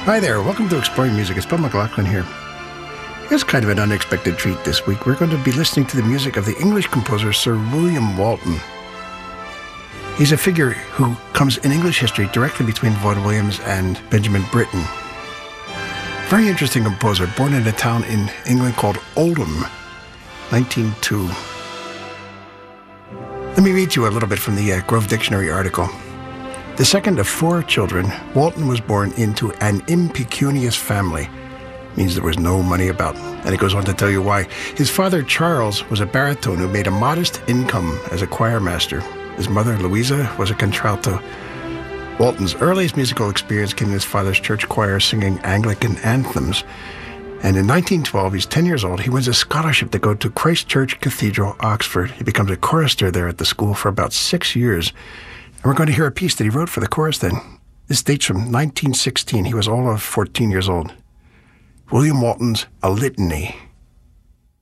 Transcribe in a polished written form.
Hi there, welcome to Exploring Music. It's Bill McLaughlin here. Here's kind of an unexpected treat this week. We're going to be listening to the music of the English composer Sir William Walton. He's a figure who comes in English history directly between Vaughan Williams and Benjamin Britten. Very interesting composer, born in a town in England called Oldham, 1902. Let me read you a little bit from the Grove Dictionary article. The second of 4 children, Walton was born into an impecunious family. Means there was no money about. And it goes on to tell you why. His father, Charles, was a baritone who made a modest income as a choir master. His mother, Louisa, was a contralto. Walton's earliest musical experience came in his father's church choir singing Anglican anthems. And in 1912, he's 10 years old, he wins a scholarship to go to Christ Church Cathedral, Oxford. He becomes a chorister there at the school for about 6 years. And we're going to hear a piece that he wrote for the chorus then. This dates from 1916. He was all of 14 years old. William Walton's A Litany.